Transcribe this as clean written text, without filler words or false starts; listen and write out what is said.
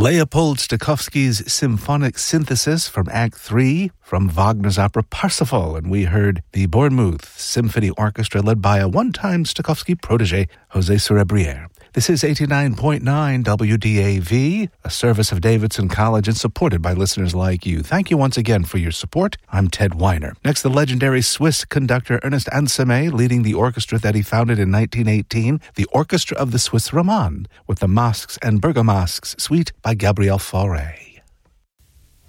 Leopold Stokowski's symphonic synthesis from Act 3 from Wagner's opera Parsifal, and we heard the Bournemouth Symphony Orchestra led by a one-time Stokowski protege, José Cerebriere. This is 89.9 WDAV, a service of Davidson College and supported by listeners like you. Thank you once again for your support. I'm Ted Weiner. Next, the legendary Swiss conductor Ernest Ansermet leading the orchestra that he founded in 1918, the Orchestra of the Swiss Romande, with the Masques and Bergamasques Suite by Gabriel Fauré.